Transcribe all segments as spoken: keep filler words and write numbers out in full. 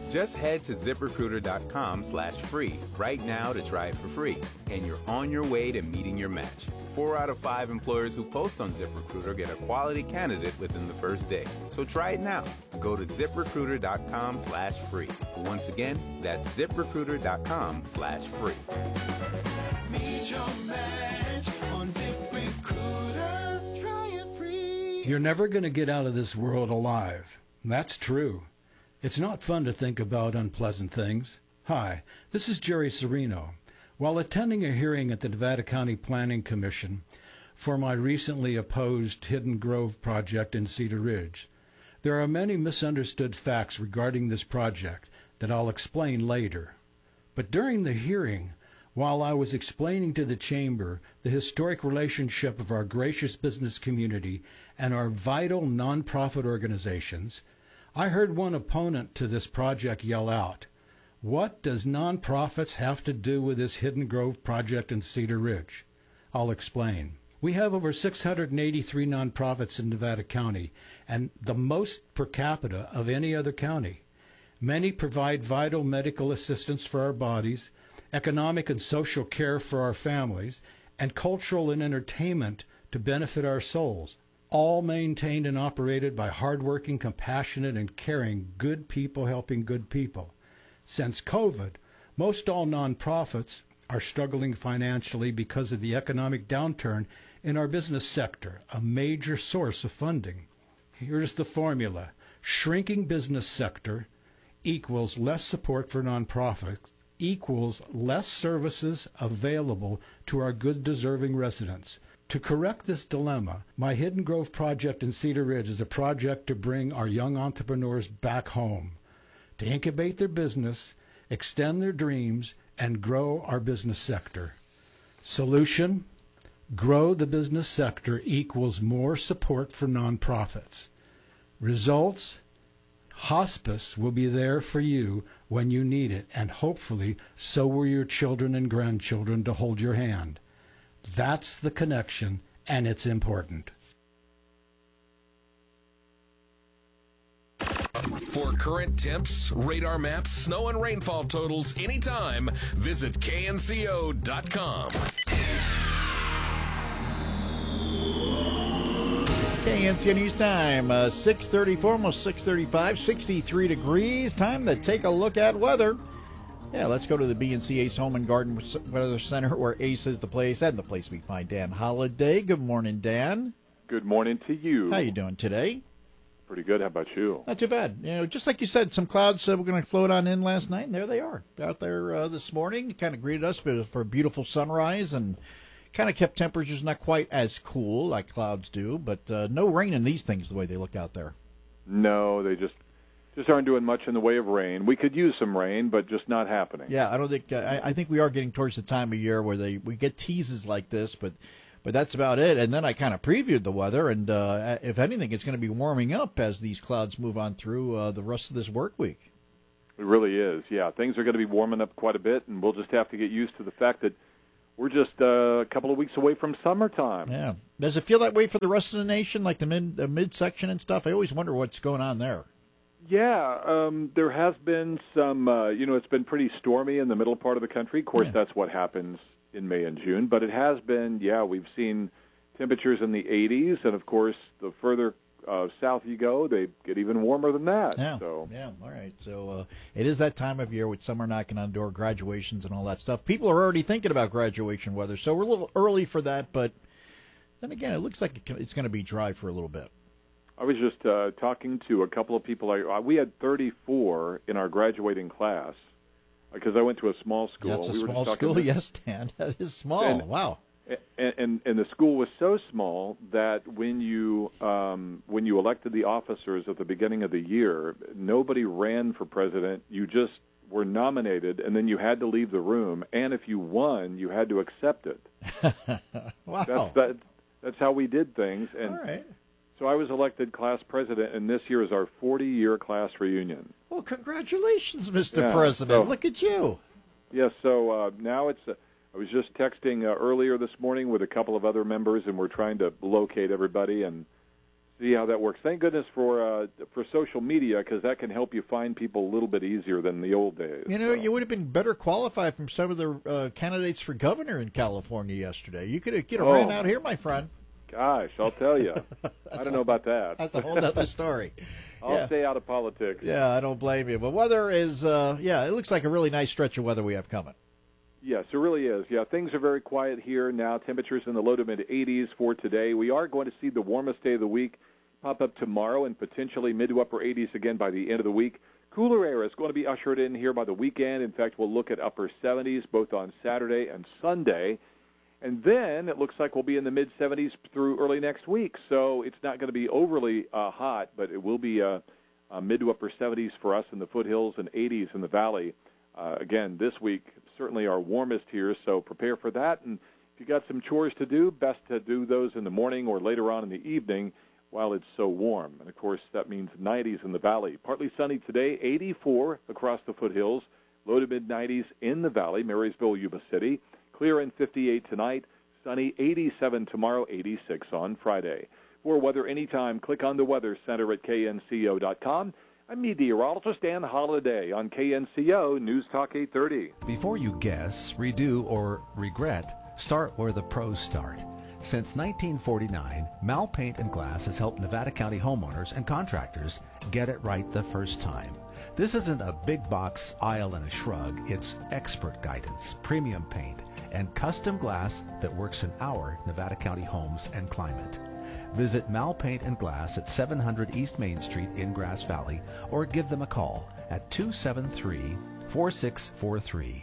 Just head to ZipRecruiter.com slash free right now to try it for free, and you're on your way to meeting your match. Four out of five employers who post on ZipRecruiter get a quality candidate within the first day. So try it now. Go to ZipRecruiter.com slash free. Once again, that's ZipRecruiter.com slash free. Meet your match on ZipRecruiter. Try it free. You're never going to get out of this world alive. That's true. It's not fun to think about unpleasant things. Hi, this is Jerry Serino. While attending a hearing at the Nevada County Planning Commission for my recently opposed Hidden Grove project in Cedar Ridge, there are many misunderstood facts regarding this project that I'll explain later. But during the hearing, while I was explaining to the Chamber the historic relationship of our gracious business community and our vital nonprofit organizations, I heard one opponent to this project yell out, "What does nonprofits have to do with this Hidden Grove project in Cedar Ridge?" I'll explain. We have over six hundred eighty-three nonprofits in Nevada County, and the most per capita of any other county. Many provide vital medical assistance for our bodies, economic and social care for our families, and cultural and entertainment to benefit our souls, all maintained and operated by hardworking, compassionate, and caring good people helping good people. Since COVID, most all nonprofits are struggling financially because of the economic downturn in our business sector, a major source of funding. Here's the formula. Shrinking business sector equals less support for nonprofits, equals less services available to our good deserving residents. To correct this dilemma, my Hidden Grove project in Cedar Ridge is a project to bring our young entrepreneurs back home, to incubate their business, extend their dreams, and grow our business sector. Solution: grow the business sector equals more support for nonprofits. Results: hospice will be there for you when you need it, and hopefully so will your children and grandchildren to hold your hand. That's the connection, and it's important. For current temps, radar maps, snow and rainfall totals anytime, visit K N C O dot com. K N C O News Time, uh, six thirty-four, almost six thirty-five, sixty-three degrees. Time to take a look at weather. Yeah, let's go to the B and C Ace Home and Garden Weather Center, where Ace is the place, and the place we find Dan Holliday. Good morning, Dan. Good morning to you. How you doing today? Pretty good. How about you? Not too bad. You know, just like you said, some clouds uh, were going to float on in last night, and there they are out there uh, this morning. Kind of greeted us for a beautiful sunrise, and kind of kept temperatures not quite as cool like clouds do, but uh, no rain in these things the way they look out there. No, they just just aren't doing much in the way of rain. We could use some rain, but just not happening. Yeah, I don't think uh, I, I think we are getting towards the time of year where they we get teases like this, but but that's about it. And then I kind of previewed the weather, and uh, if anything, it's going to be warming up as these clouds move on through uh, the rest of this work week. It really is. Yeah, things are going to be warming up quite a bit, and we'll just have to get used to the fact that we're just uh, a couple of weeks away from summertime. Yeah. Does it feel that way for the rest of the nation, like the mid the midsection and stuff? I always wonder what's going on there. Yeah, um, there has been some, uh, you know, it's been pretty stormy in the middle part of the country. Of course, yeah. That's what happens in May and June. But it has been, yeah, we've seen temperatures in the eighties. And, of course, the further uh, south you go, they get even warmer than that. Yeah, so. yeah, all right. So uh, it is that time of year with summer knocking on the door, graduations and all that stuff. People are already thinking about graduation weather. So we're a little early for that. But then again, it looks like it's going to be dry for a little bit. I was just uh, talking to a couple of people. I, we had thirty-four in our graduating class because I went to a small school. That's a we small were school, to, yes, Dan. That is small. And, wow. And, and and the school was so small that when you um, when you elected the officers at the beginning of the year, nobody ran for president. You just were nominated, and then you had to leave the room. And if you won, you had to accept it. Wow. That's that, that's how we did things. And all right. So I was elected class president, and this year is our forty-year class reunion. Well, congratulations, Mister Yeah, President. so, Look at you. Yes, yeah, so uh, now it's, uh, I was just texting uh, earlier this morning with a couple of other members, and we're trying to locate everybody, and see how that works. Thank goodness for uh, for social media, because that can help you find people a little bit easier than the old days. You know, so. you would have been better qualified from some of the uh, candidates for governor in California yesterday. You could have, you know, Oh. ran out here, my friend. Gosh, I'll tell you. I don't know about that. That's a whole other story. I'll yeah. stay out of politics. Yeah, I don't blame you. But weather is, uh, yeah, it looks like a really nice stretch of weather we have coming. Yes, it really is. Yeah, things are very quiet here now. Temperatures in the low to mid eighties for today. We are going to see the warmest day of the week pop up tomorrow, and potentially mid to upper eighties again by the end of the week. Cooler air is going to be ushered in here by the weekend. In fact, we'll look at upper seventies both on Saturday and Sunday. And then it looks like we'll be in the mid seventies through early next week. So it's not going to be overly uh, hot, but it will be uh, uh, mid to upper seventies for us in the foothills and eighties in the valley. Uh, again, this week, certainly our warmest here, so prepare for that. And if you got some chores to do, best to do those in the morning or later on in the evening while it's so warm. And, of course, that means nineties in the valley. Partly sunny today, eighty-four across the foothills, low to mid nineties in the valley, Marysville, Yuba City. Clear and fifty-eight tonight, sunny eighty-seven tomorrow, eighty-six on Friday. For weather anytime, click on the Weather Center at K N C O dot com. I'm meteorologist Dan Holliday on K N C O News Talk eight thirty. Before you guess, redo, or regret, start where the pros start. Since nineteen forty-nine, Mal Paint and Glass has helped Nevada County homeowners and contractors get it right the first time. This isn't a big box aisle and a shrug. It's expert guidance, premium paint, and custom glass that works in our Nevada County homes and climate. Visit Mal Paint and Glass at seven hundred East Main Street in Grass Valley, or give them a call at two seven three, four six four three.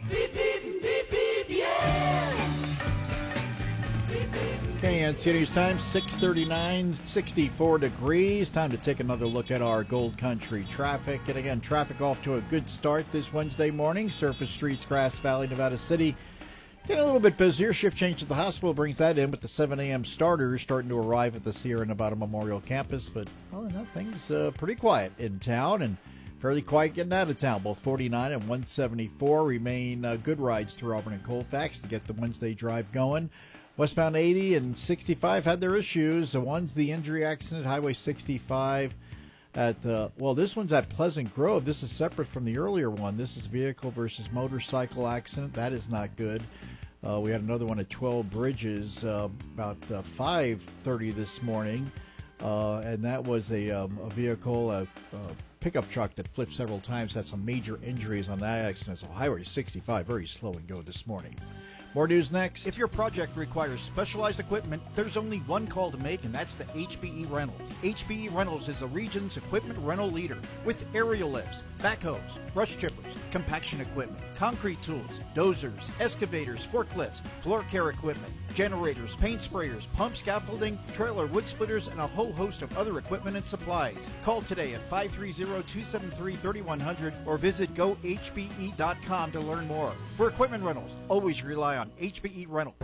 K N C O News Time, six thirty-nine, sixty-four degrees. Time to take another look at our Gold Country traffic. And again, traffic off to a good start this Wednesday morning. Surface streets, Grass Valley, Nevada City. Getting a little bit busier. Shift change at the hospital brings that in with the seven a.m. starters starting to arrive at the Sierra Nevada Memorial Campus. But other than that, things uh, pretty quiet in town and fairly quiet getting out of town. Both forty-nine and one seventy-four remain uh, good rides through Auburn and Colfax to get the Wednesday drive going. Westbound eighty and sixty-five had their issues. The one's the injury accident, Highway sixty-five. At uh, well, this one's at Pleasant Grove. This is separate from the earlier one. This is vehicle versus motorcycle accident. That is not good. Uh, we had another one at twelve Bridges uh, about uh, five thirty this morning, uh, and that was a, um, a vehicle, a, a pickup truck that flipped several times. Had some major injuries on that accident. So Highway sixty-five, very slow and go this morning. More news next. If your project requires specialized equipment, there's only one call to make, and that's the H B E Rentals. H B E Rentals is the region's equipment rental leader with aerial lifts, backhoes, brush chippers, compaction equipment, concrete tools, dozers, excavators, forklifts, floor care equipment, generators, paint sprayers, pump scaffolding, trailer wood splitters, and a whole host of other equipment and supplies. Call today at five three zero, two seven three, three one zero zero or visit go H B E dot com to learn more. For equipment rentals, always rely on H B E Rental.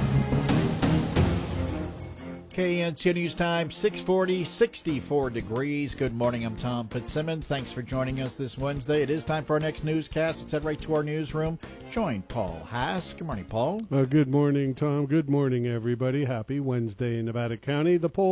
K N C O News Time, six forty, sixty-four degrees. Good morning, I'm Tom Fitzsimmons. Thanks for joining us this Wednesday. It is time for our next newscast. Let's head right to our newsroom. Join Paul Haas. Good morning, Paul. Uh, good morning, Tom. Good morning, everybody. Happy Wednesday in Nevada County. The poll